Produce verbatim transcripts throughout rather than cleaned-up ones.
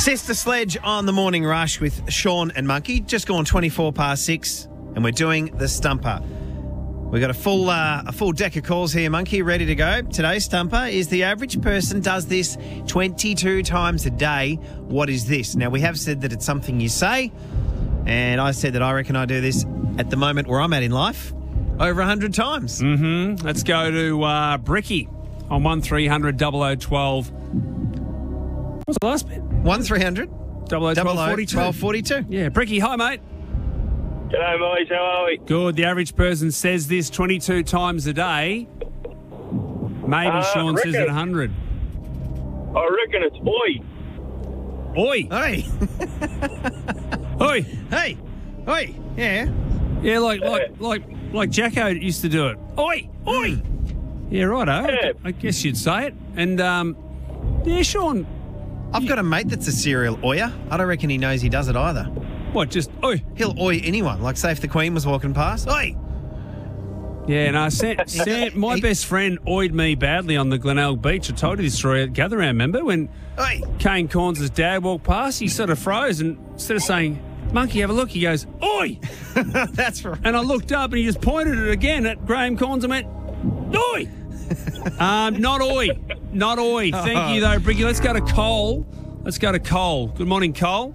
Sister Sledge on the Morning Rush with Sean and Monkey. Just gone twenty-four past six, and we're doing the Stumper. We've got a full uh, a full deck of calls here, Monkey, ready to go. Today's Stumper is the average person does this twenty-two times a day. What is this? Now, we have said that it's something you say, and I said that I reckon I do this at the moment where I'm at in life over one hundred times. Mm-hmm. Let's go to uh, Bricky on one three hundred double oh twelve. What's the last bit? one three hundred double oh twelve forty-two. Yeah, Bricky, hi, mate. G'day, boys. How are we? Good. The average person says this twenty-two times a day. Maybe Uh, Sean says it reckon- one hundred. I reckon it's oi. Oi. Hey. Oi. Hey. Oi. Yeah. Yeah, like like like like Jacko used to do it. Oi. Oi. Yeah, righto. Yeah. I guess you'd say it. And, um, yeah, Sean, I've got a mate that's a serial oyer. I don't reckon he knows he does it either. what, just, oi. He'll oi anyone. Like, say if the Queen was walking past. Oi. Yeah, no, Sam, Sam, my He- best friend oyed me badly on the Glenelg beach. I told you this story at Gather Round, remember? When Oi. Kane Corns' dad walked past, he sort of froze, and instead of saying, Monkey, have a look, he goes, oi! That's right. And I looked up and he just pointed it again at Graham Corns and went, oi! um, not oi. Not oi. Thank you, though, Bricky. Let's go to Cole. Let's go to Cole. Good morning, Cole.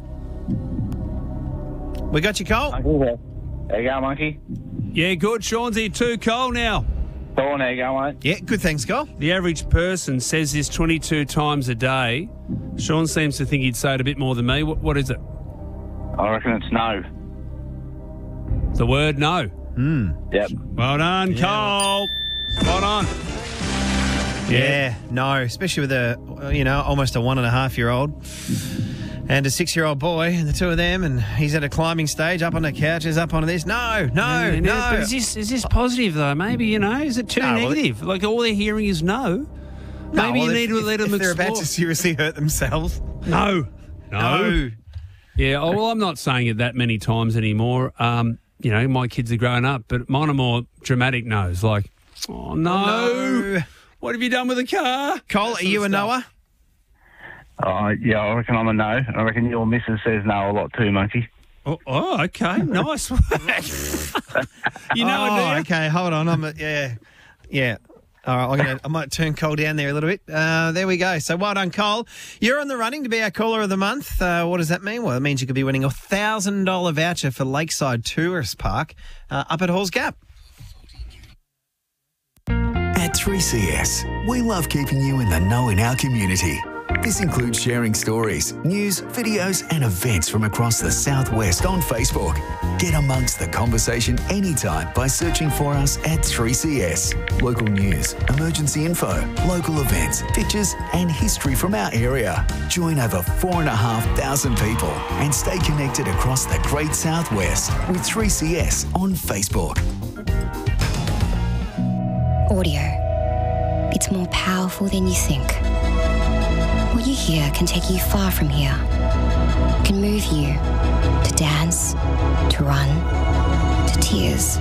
We got you, Cole. There you go, monkey. Yeah, good. Sean's here too. Cole now. Go on, there you go, mate. Yeah, good thanks, Cole. The average person says this twenty-two times a day. Sean seems to think he'd say it a bit more than me. What, what is it? I reckon it's no. The word no. Yep. Well done, Cole. Well done. Yeah, no, especially with a, uh, you know, almost a one and a half year old and a six year old boy, and the two of them, and he's at a climbing stage, up on the couches, up onto this. No, no, Yeah, no. But is this is this positive though? Maybe, you know, is it too No, well, negative? Like all they're hearing is no. No, Maybe well, you if- need to if, let them if they're explore. about to seriously hurt themselves. No. No. Yeah, oh, well, I'm not saying it that many times anymore. Um, you know, my kids are growing up, but mine are more dramatic no's, like, oh, no. No. What have you done with the car? Cole, are you a Noah? Uh, yeah, I reckon I'm a no. I reckon your missus says no a lot too, monkey. Oh, oh okay. Nice. you know, oh, do you? okay, hold on. I'm a, yeah, yeah. All right, I'm gonna, I might turn Cole down there a little bit. Uh, there we go. So well done, Cole. You're on the running to be our caller of the month. Uh, what does that mean? Well, it means you could be winning a one thousand dollars voucher for Lakeside Tourist Park uh, up at Halls Gap. At three C S, we love keeping you in the know in our community. This includes sharing stories, news, videos and events from across the Southwest on Facebook. Get amongst the conversation anytime by searching for us at three C S. Local news, emergency info, local events, pictures and history from our area. Join over four and a half thousand people and stay connected across the Great Southwest with three C S on Facebook. Audio. It's more powerful than you think. What you hear can take you far from here. Can move you to dance, to run, to tears.